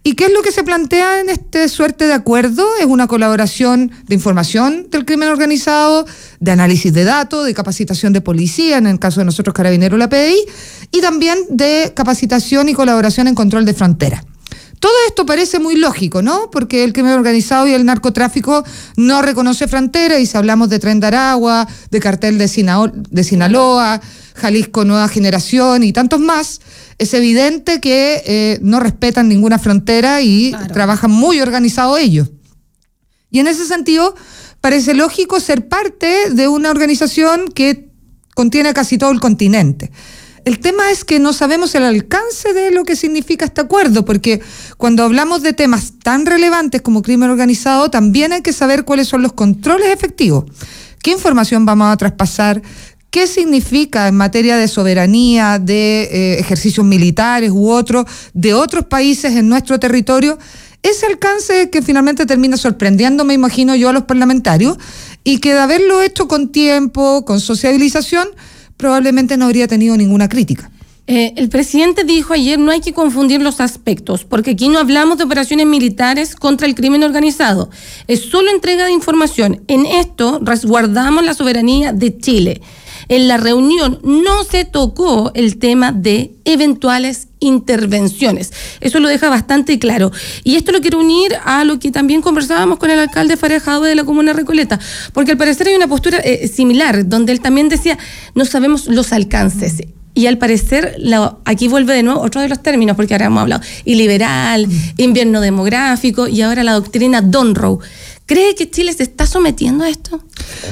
¿Y qué es lo que se plantea en este suerte de acuerdo? Es una colaboración de información del crimen organizado, de análisis de datos, de capacitación de policía, en el caso de nosotros Carabineros, la PDI, y también de capacitación y colaboración en control de fronteras. Todo esto parece muy lógico, ¿no? Porque el crimen organizado y el narcotráfico no reconoce fronteras, y si hablamos de Tren de Aragua, de Cartel de Sinaloa, Jalisco Nueva Generación y tantos más, es evidente que no respetan ninguna frontera y trabajan muy organizado ellos. Y en ese sentido, parece lógico ser parte de una organización que contiene casi todo el continente. El tema es que no sabemos el alcance de lo que significa este acuerdo, porque cuando hablamos de temas tan relevantes como crimen organizado, también hay que saber cuáles son los controles efectivos. ¿Qué información vamos a traspasar? ¿Qué significa en materia de soberanía, de ejercicios militares u otros, de otros países en nuestro territorio? Ese alcance que finalmente termina sorprendiendo, me imagino yo, a los parlamentarios, y que de haberlo hecho con tiempo, con sociabilización, probablemente no habría tenido ninguna crítica. El presidente dijo ayer: no hay que confundir los aspectos, porque aquí no hablamos de operaciones militares contra el crimen organizado, es solo entrega de información. En esto resguardamos la soberanía de Chile. En la reunión no se tocó el tema de eventuales intervenciones. Eso lo deja bastante claro. Y esto lo quiero unir a lo que también conversábamos con el alcalde Farejado de la comuna de Recoleta, porque al parecer hay una postura similar, donde él también decía: no sabemos los alcances. Y al parecer, aquí vuelve de nuevo otro de los términos, porque ahora hemos hablado iliberal, invierno demográfico y ahora la doctrina Donroe. ¿Cree que Chile se está sometiendo a esto?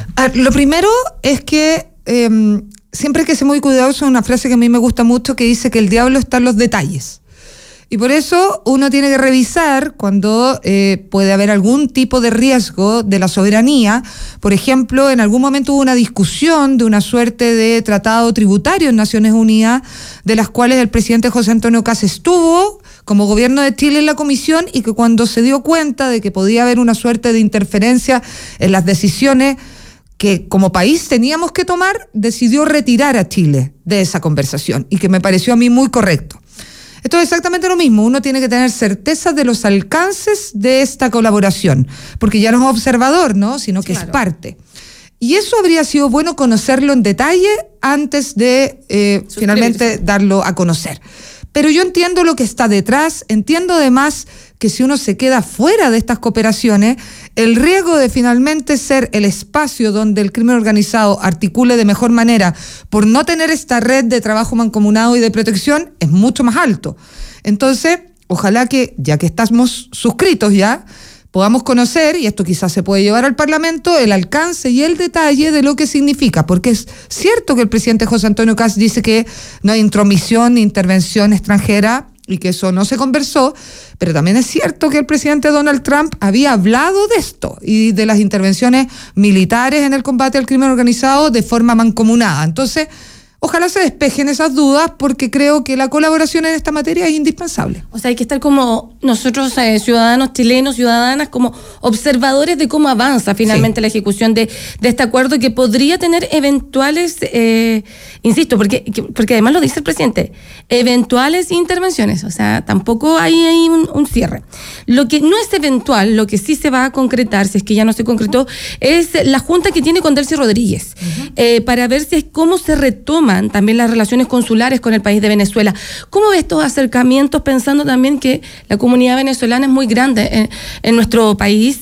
Lo primero es que siempre hay que ser muy cuidadoso. Una frase que a mí me gusta mucho que dice que el diablo está en los detalles. Y por eso uno tiene que revisar cuando puede haber algún tipo de riesgo de la soberanía. Por ejemplo, en algún momento hubo una discusión de una suerte de tratado tributario en Naciones Unidas, de las cuales el presidente José Antonio Kast estuvo como gobierno de Chile en la comisión, y que cuando se dio cuenta de que podía haber una suerte de interferencia en las decisiones que como país teníamos que tomar, decidió retirar a Chile de esa conversación, y que me pareció a mí muy correcto. Esto es exactamente lo mismo. Uno tiene que tener certeza de los alcances de esta colaboración, porque ya no es observador, ¿no? Sino que es parte. Y eso habría sido bueno conocerlo en detalle antes de finalmente darlo a conocer. Pero yo entiendo lo que está detrás, entiendo además que si uno se queda fuera de estas cooperaciones, el riesgo de finalmente ser el espacio donde el crimen organizado articule de mejor manera por no tener esta red de trabajo mancomunado y de protección es mucho más alto. Entonces, ojalá que, ya que estamos suscritos ya, podamos conocer, y esto quizás se puede llevar al Parlamento, el alcance y el detalle de lo que significa, porque es cierto que el presidente José Antonio Kast dice que no hay intromisión ni intervención extranjera y que eso no se conversó, pero también es cierto que el presidente Donald Trump había hablado de esto y de las intervenciones militares en el combate al crimen organizado de forma mancomunada. Entonces, ojalá se despejen esas dudas, porque creo que la colaboración en esta materia es indispensable. O sea, hay que estar como nosotros, ciudadanos chilenos, ciudadanas, como observadores de cómo avanza finalmente la ejecución de este acuerdo, que podría tener eventuales, insisto, porque además lo dice el presidente, eventuales intervenciones. O sea, tampoco hay ahí un cierre. Lo que no es eventual, lo que sí se va a concretar, si es que ya no se concretó, es la junta que tiene con Delcy Rodríguez, para ver si es cómo se retoma también las relaciones consulares con el país de Venezuela. ¿Cómo ves estos acercamientos, pensando también que la comunidad venezolana es muy grande en nuestro país,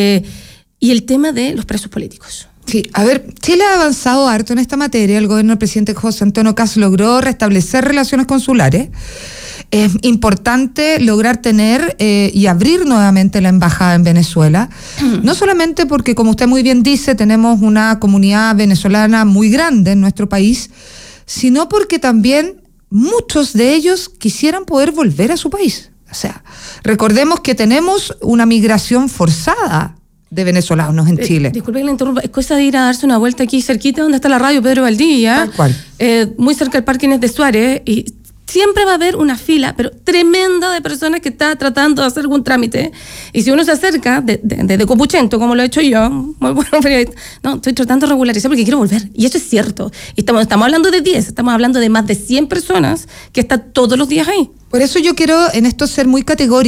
y el tema de los presos políticos? Sí, a ver, Chile ha avanzado harto en esta materia. El gobierno del presidente José Antonio Kast logró restablecer relaciones consulares. Es importante lograr tener y abrir nuevamente la embajada en Venezuela, no solamente porque, como usted muy bien dice, tenemos una comunidad venezolana muy grande en nuestro país, sino porque también muchos de ellos quisieran poder volver a su país. O sea, recordemos que tenemos una migración forzada de venezolanos en Chile. Disculpe que le interrumpa, es cosa de ir a darse una vuelta aquí cerquita donde está la radio Pedro Valdivia, tal cual, muy cerca del Parque Inés de Suárez, y siempre va a haber una fila, pero tremenda, de personas que están tratando de hacer algún trámite. Y si uno se acerca de Copuchento, como lo he hecho yo, muy bueno periodista, no, estoy tratando de regularizar porque quiero volver. Y eso es cierto. Y estamos hablando de 10, estamos hablando de más de 100 personas que están todos los días ahí. Por eso yo quiero en esto ser muy categórica.